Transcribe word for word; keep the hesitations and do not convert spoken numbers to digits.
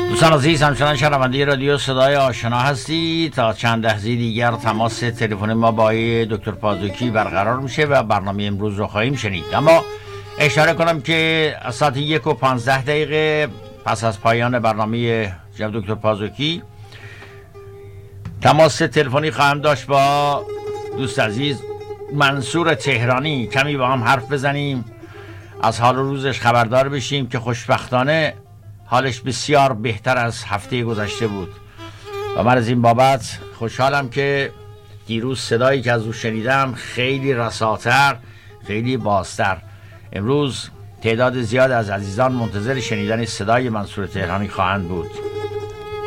دوستان عزیز، همچنان شنونده رادیو صدای آشنا هستی. تا چند لحظه دیگر تماس تلفن ما با دکتر پازوکی برقرار میشه و برنامه امروز رو خواهیم شنید. اما اشاره کنم که ساعت یک و پانزده دقیقه پس از پایان برنامه جناب دکتر پازوکی تماس تلفنی خواهم داشت با دوست عزیز منصور تهرانی. کمی با هم حرف بزنیم، از حال روزش خبردار بشیم که خوشبختانه حالش بسیار بهتر از هفته گذشته بود و من از این بابت خوشحالم که دیروز صدایی که از او شنیدم خیلی رساتر، خیلی بازتر. امروز تعداد زیاد از عزیزان منتظر شنیدن صدای منصور تهرانی خواهند بود.